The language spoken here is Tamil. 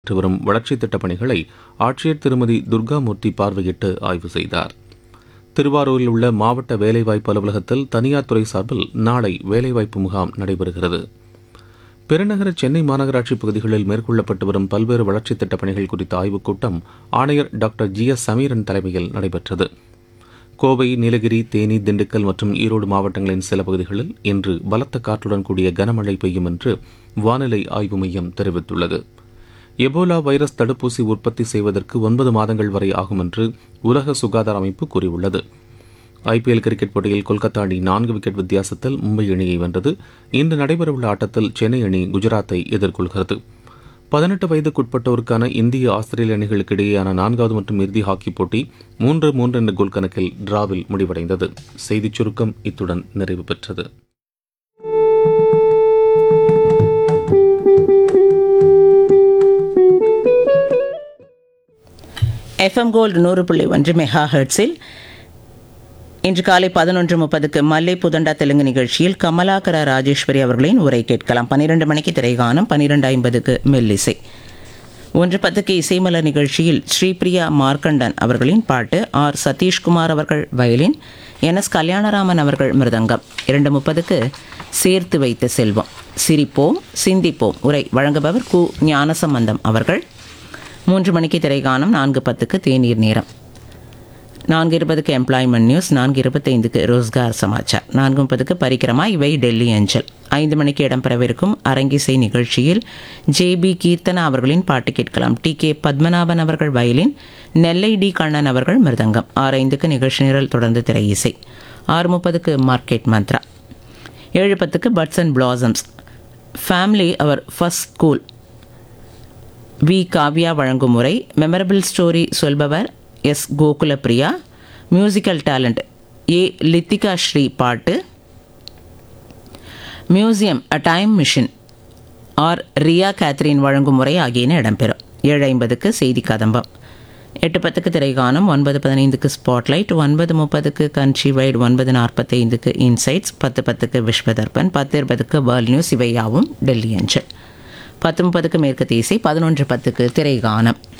வரும் வளர்ச்சித் திட்டப் பணிகளை ஆட்சியர் திருமதி துர்காமூர்த்தி பார்வையிட்டு ஆய்வு செய்தார். திருவாரூரில் உள்ள மாவட்ட வேலைவாய்ப்பு அலுவலகத்தில் தனியார் துறை சார்பில் நாளை வேலைவாய்ப்பு முகாம் நடைபெறுகிறது. பெருநகர சென்னை மாநகராட்சி பகுதிகளில் மேற்கொள்ளப்பட்டு வரும் பல்வேறு வளர்ச்சித் திட்டப் பணிகள் குறித்த ஆய்வுக் கூட்டம் ஆணையர் டாக்டர் GS சமீரன் தலைமையில் நடைபெற்றது. கோவை, நீலகிரி, தேனி, திண்டுக்கல் மற்றும் ஈரோடு மாவட்டங்களின் சில பகுதிகளில் இன்று பலத்த காற்றுடன் கூடிய கனமழை பெய்யும் என்று வானிலை ஆய்வு மையம் தெரிவித்துள்ளது. எபோலா வைரஸ் தடுப்பூசி உற்பத்தி செய்வதற்கு 9 மாதங்கள் வரை ஆகும் என்று உலக சுகாதார அமைப்பு கூறியுள்ளது. IPL கிரிக்கெட் போட்டியில் கொல்கத்தா அணி 4 விக்கெட் வித்தியாசத்தில் மும்பை அணியை வென்றது. இன்று நடைபெறவுள்ள ஆட்டத்தில் சென்னை அணி குஜராத்தை எதிர்கொள்கிறது. 18 வயதுக்குட்பட்டோருக்கான இந்திய ஆஸ்திரேலிய அணிகளுக்கு இடையேயான 4வது மற்றும் இறுதி ஹாக்கி போட்டி 3-3 என்ற கோல் கணக்கில் டிராவில் முடிவடைந்தது. செய்திச் சுருக்கம் இத்துடன் நிறைவு பெற்றது. FM கோல்டு 100.1 மெகா ஹெர்ட்ஸில் இன்று காலை 11:30க்கு மல்லை புதண்டா தெலுங்கு நிகழ்ச்சியில் கமலாகர ராஜேஸ்வரி அவர்களின் உரை கேட்கலாம். 12 மணிக்கு திரைகானம், 12:50க்கு மெல்லிசை, 1:10க்கு இசைமலர் நிகழ்ச்சியில் ஸ்ரீபிரியா மார்க்கண்டன் அவர்களின் பாட்டு, R. சதீஷ்குமார் அவர்கள் வயலின், NS கல்யாணராமன் அவர்கள் மிருதங்கம். 2:30க்கு சேர்த்து வைத்த செல்வம், சிரிப்போம் சிந்திப்போம் உரை வழங்குபவர் கு. ஞானசம்பந்தம் அவர்கள். 3 மணிக்கு திரைகானம், 4:10க்கு தேநீர் நேரம், 4:20க்கு எம்ப்ளாய்மெண்ட் நியூஸ், 4:25க்கு ரோஸ்கார் சமாச்சார், 4:30க்கு பரிக்கிரமா, இவை டெல்லி அஞ்சல். 5 மணிக்கு இடம்பெறவிருக்கும் அரங்கிசை நிகழ்ச்சியில் JB கீர்த்தனா அவர்களின் பாட்டு கேட்கலாம். TK பத்மநாபன் அவர்கள் வயலின், நெல்லை D. கண்ணன் அவர்கள் மிருதங்கம். 6:05க்கு நிகழ்ச்சி நிரல், தொடர்ந்து திரை இசை. 6:30க்கு market Mantra. 7:10க்கு puts and blossoms, family our first school, we. Kavya வழங்கும் முறை, memorable story சொல்பவர் S. Gokulapriya, musical talent A. Lithika Sri பாட்டு, மியூசியம் அ time machine R. Riya Catherine வழங்கும் முறை ஆகியன இடம்பெறும். 7:50க்கு செய்தி கதம்பம், 8:10க்கு திரைகானம், 9:15க்கு spotlight, 9:30க்கு country white, 9:45க்கு insights, 10:10க்கு Vishwa Darpan, 10:20க்கு world news, இவையாவும் டெல்லி அஞ்சல். 10:30க்கு மேற்கு தேசை, 11:10க்கு திரைகானம்.